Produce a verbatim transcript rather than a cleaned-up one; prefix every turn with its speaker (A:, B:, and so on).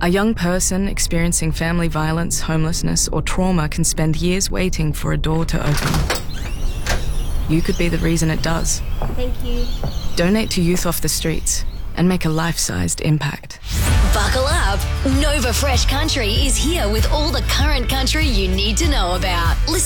A: A young person experiencing family violence, homelessness, or trauma can spend years waiting for a door to open. You could be the reason it does.
B: Thank you.
A: Donate to Youth Off the Streets and make a life-sized impact.
C: Buckle up. Nova Fresh Country is here with all the current country you need to know about. Listen